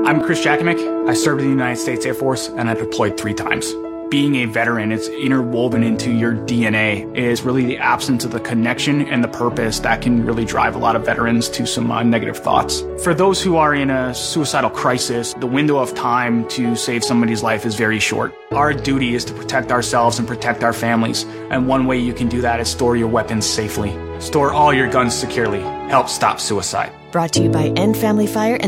I'm Chris Jakimick. I served in the United States Air Force and I deployed 3 times. Being a veteran, it's interwoven into your DNA, is really the absence of the connection and the purpose that can really drive a lot of veterans to some negative thoughts. For those who are in a suicidal crisis, the window of time to save somebody's life is very short. Our duty is to protect ourselves and protect our families, and one way you can do that is store your weapons safely. Store all your guns securely. Help stop suicide. Brought to you by End Family Fire and